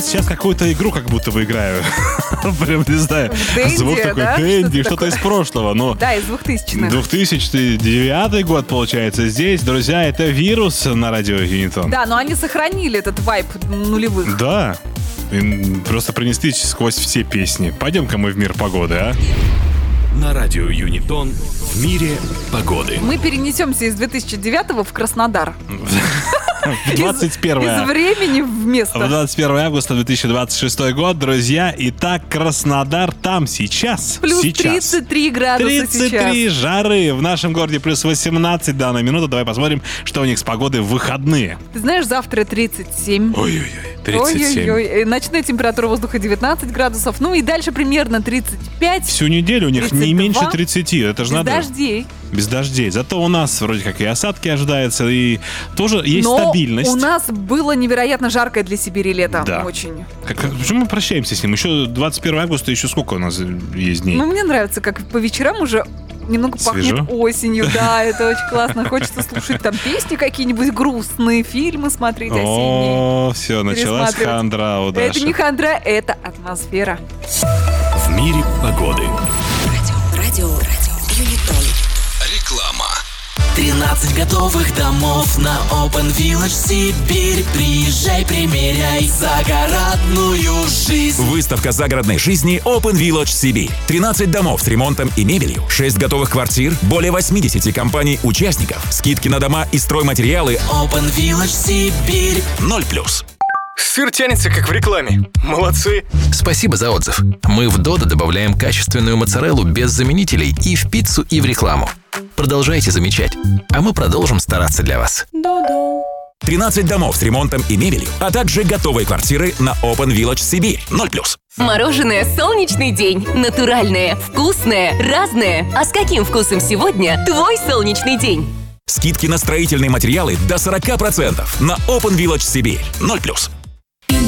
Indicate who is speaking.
Speaker 1: сейчас какую-то игру как будто бы играю. Прям не знаю.
Speaker 2: Дэнди,
Speaker 1: Звук такой,
Speaker 2: да?
Speaker 1: Дэнди,
Speaker 2: Что-то
Speaker 1: что-то из прошлого. Но
Speaker 2: Да, из 2000-х.
Speaker 1: 2009 год, получается, здесь. Друзья, это «Вирус» на радио Юнитон.
Speaker 2: Да, но они сохранили этот вайб нулевых.
Speaker 1: Да. И просто принесли сквозь все песни. Пойдем-ка мы в мир погоды, а?
Speaker 3: На радио Юнитон в мире погоды.
Speaker 2: Мы перенесемся из 2009 в Краснодар.
Speaker 1: В 21
Speaker 2: Из времени в
Speaker 1: В
Speaker 2: место.
Speaker 1: 21 августа 2026 год, друзья. Итак, Краснодар там сейчас.
Speaker 2: Плюс
Speaker 1: Сейчас.
Speaker 2: 33 градуса
Speaker 1: 33
Speaker 2: сейчас.
Speaker 1: жары. В нашем городе плюс 18 данную минуту. Давай посмотрим, что у них с погодой в выходные.
Speaker 2: Ты знаешь, завтра 37.
Speaker 1: Ой-ой-ой, 37.
Speaker 2: Ой-ой-ой. Ночная температура воздуха 19 градусов. Ну и дальше примерно 35.
Speaker 1: Всю неделю у них
Speaker 2: 32.
Speaker 1: не меньше 30. Это же
Speaker 2: Без
Speaker 1: надо.
Speaker 2: дождей.
Speaker 1: Без дождей. Зато у нас вроде как и осадки ожидаются, и тоже есть
Speaker 2: Но
Speaker 1: стабильность.
Speaker 2: у нас было невероятно жаркое для Сибири лето.
Speaker 1: Да.
Speaker 2: Очень.
Speaker 1: Почему мы прощаемся с ним? Еще 21 августа, еще сколько у нас есть дней?
Speaker 2: Ну, мне нравится, как по вечерам уже немного
Speaker 1: Свежо?
Speaker 2: пахнет осенью. Да, это очень классно. Хочется слушать там песни какие-нибудь грустные, фильмы смотреть осенние.
Speaker 1: О, все, началась
Speaker 2: Пересматривать.
Speaker 1: хандра у Даши.
Speaker 2: Это не хандра, это атмосфера.
Speaker 3: В мире погоды.
Speaker 4: Радио Юнитон.
Speaker 3: Реклама.
Speaker 5: 13 готовых домов на Open Village Сибирь. Приезжай, примеряй загородную жизнь.
Speaker 6: Выставка загородной жизни Open Village Сибирь. 13 домов с ремонтом и мебелью, 6 готовых квартир, более 80 компаний-участников, скидки на дома и стройматериалы.
Speaker 5: Open Village Сибирь.
Speaker 6: 0+.
Speaker 7: Сыр тянется, как в рекламе. Молодцы.
Speaker 8: Спасибо за отзыв. Мы в Додо добавляем качественную моцареллу без заменителей и в пиццу, и в рекламу. Продолжайте замечать, а мы продолжим стараться для вас.
Speaker 6: 13 домов с ремонтом и мебелью, а также готовые квартиры на Open Village Сибирь. 0+.
Speaker 9: Мороженое «Солнечный день». Натуральное, вкусное, разное. А с каким вкусом сегодня твой солнечный день?
Speaker 6: Скидки на строительные материалы до 40% на Open Village Сибирь. 0+.